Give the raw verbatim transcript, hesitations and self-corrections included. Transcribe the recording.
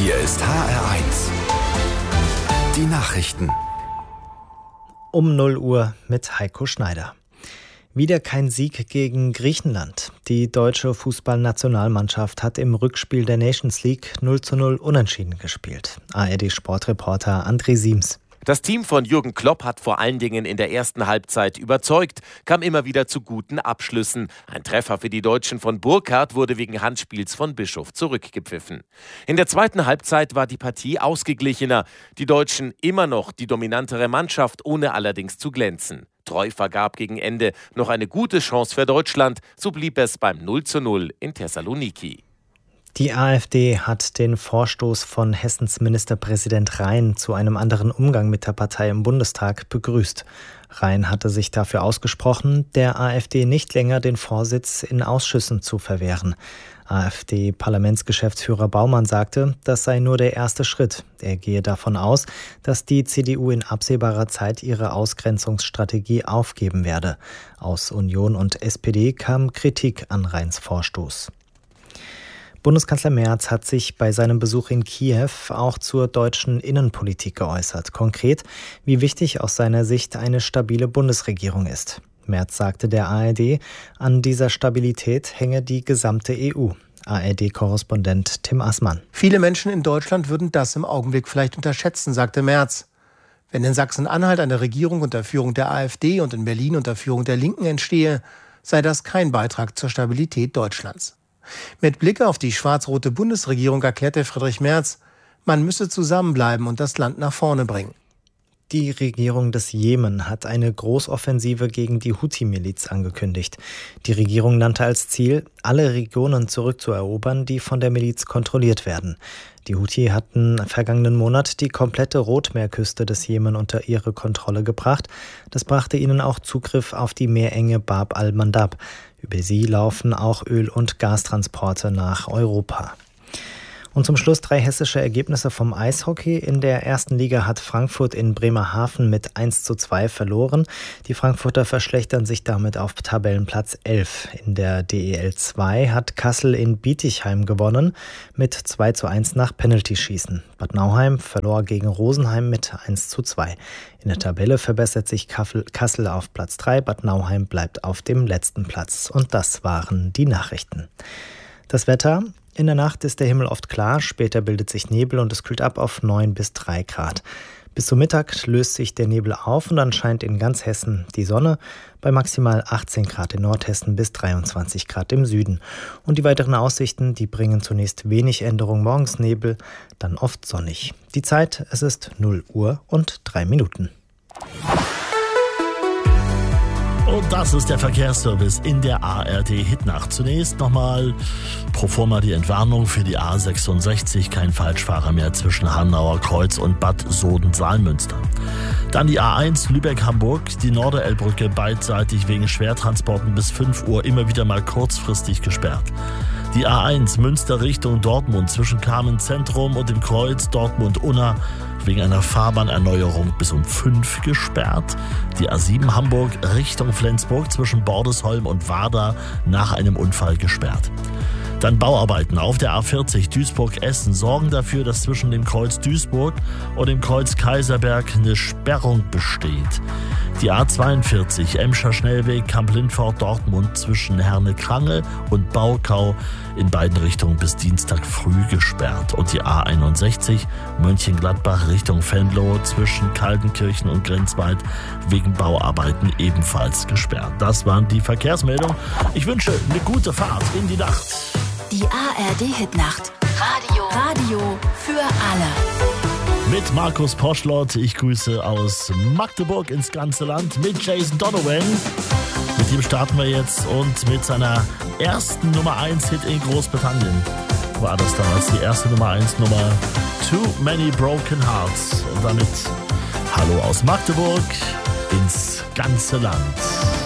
Hier ist H R eins. Die Nachrichten. Um null Uhr mit Heiko Schneider. Wieder kein Sieg gegen Griechenland. Die deutsche Fußballnationalmannschaft hat im Rückspiel der Nations League null zu null unentschieden gespielt. A R D-Sportreporter André Siems. Das Team von Jürgen Klopp hat vor allen Dingen in der ersten Halbzeit überzeugt, kam immer wieder zu guten Abschlüssen. Ein Treffer für die Deutschen von Burkhardt wurde wegen Handspiels von Bischof zurückgepfiffen. In der zweiten Halbzeit war die Partie ausgeglichener. Die Deutschen immer noch die dominantere Mannschaft, ohne allerdings zu glänzen. Treu vergab gegen Ende noch eine gute Chance für Deutschland, so blieb es beim null zu null in Thessaloniki. Die AfD hat den Vorstoß von Hessens Ministerpräsident Rhein zu einem anderen Umgang mit der Partei im Bundestag begrüßt. Rhein hatte sich dafür ausgesprochen, der AfD nicht länger den Vorsitz in Ausschüssen zu verwehren. AfD-Parlamentsgeschäftsführer Baumann sagte, das sei nur der erste Schritt. Er gehe davon aus, dass die C D U in absehbarer Zeit ihre Ausgrenzungsstrategie aufgeben werde. Aus Union und S P D kam Kritik an Rheins Vorstoß. Bundeskanzler Merz hat sich bei seinem Besuch in Kiew auch zur deutschen Innenpolitik geäußert. Konkret, wie wichtig aus seiner Sicht eine stabile Bundesregierung ist. Merz sagte der A R D, an dieser Stabilität hänge die gesamte E U. A R D-Korrespondent Tim Assmann. Viele Menschen in Deutschland würden das im Augenblick vielleicht unterschätzen, sagte Merz. Wenn in Sachsen-Anhalt eine Regierung unter Führung der AfD und in Berlin unter Führung der Linken entstehe, sei das kein Beitrag zur Stabilität Deutschlands. Mit Blick auf die schwarz-rote Bundesregierung erklärte Friedrich Merz, man müsse zusammenbleiben und das Land nach vorne bringen. Die Regierung des Jemen hat eine Großoffensive gegen die Houthi-Miliz angekündigt. Die Regierung nannte als Ziel, alle Regionen zurückzuerobern, die von der Miliz kontrolliert werden. Die Houthi hatten vergangenen Monat die komplette Rotmeerküste des Jemen unter ihre Kontrolle gebracht. Das brachte ihnen auch Zugriff auf die Meerenge Bab al-Mandab. Über sie laufen auch Öl- und Gastransporte nach Europa. Und zum Schluss drei hessische Ergebnisse vom Eishockey. In der ersten Liga hat Frankfurt in Bremerhaven mit eins zu zwei verloren. Die Frankfurter verschlechtern sich damit auf Tabellenplatz elf. In der D E L zwei hat Kassel in Bietigheim gewonnen mit zwei zu eins nach Penaltyschießen. Bad Nauheim verlor gegen Rosenheim mit eins zu zwei. In der Tabelle verbessert sich Kassel auf Platz drei. Bad Nauheim bleibt auf dem letzten Platz. Und das waren die Nachrichten. Das Wetter. In der Nacht ist der Himmel oft klar, später bildet sich Nebel und es kühlt ab auf neun bis drei Grad. Bis zum Mittag löst sich der Nebel auf und dann scheint in ganz Hessen die Sonne bei maximal achtzehn Grad in Nordhessen bis dreiundzwanzig Grad im Süden. Und die weiteren Aussichten, die bringen zunächst wenig Änderung, morgens Nebel, dann oft sonnig. Die Zeit, es ist null Uhr und drei Minuten. Und das ist der Verkehrsservice in der A R D-Hitnacht. Zunächst nochmal pro forma die Entwarnung für die A sechsundsechzig. Kein Falschfahrer mehr zwischen Hanauer Kreuz und Bad Soden-Saalmünster. Dann die A eins Lübeck-Hamburg. Die Norderelbbrücke beidseitig wegen Schwertransporten bis fünf Uhr immer wieder mal kurzfristig gesperrt. Die A eins Münster Richtung Dortmund zwischen Kamen Zentrum und dem Kreuz Dortmund-Unna wegen einer Fahrbahnerneuerung bis um fünf gesperrt. Die A sieben Hamburg Richtung Flensburg zwischen Bordesholm und Warda nach einem Unfall gesperrt. Dann Bauarbeiten auf der A vierzig Duisburg-Essen sorgen dafür, dass zwischen dem Kreuz Duisburg und dem Kreuz Kaiserberg eine Sperrung besteht. Die A zweiundvierzig Emscher Schnellweg Kamp-Lindfort Dortmund zwischen Herne-Krange und Baukau in beiden Richtungen bis Dienstag früh gesperrt. Und die A einundsechzig Mönchengladbach Richtung Venlo zwischen Kaltenkirchen und Grenzwald wegen Bauarbeiten ebenfalls gesperrt. Das waren die Verkehrsmeldungen. Ich wünsche eine gute Fahrt in die Nacht. Die A R D-Hitnacht. Radio. Radio für alle. Mit Markus Poschlott. Ich grüße aus Magdeburg ins ganze Land mit Jason Donovan. Mit ihm starten wir jetzt und mit seiner ersten Nummer eins Hit in Großbritannien war das damals die erste Nummer eins Nummer Too Many Broken Hearts. Und damit Hallo aus Magdeburg ins ganze Land.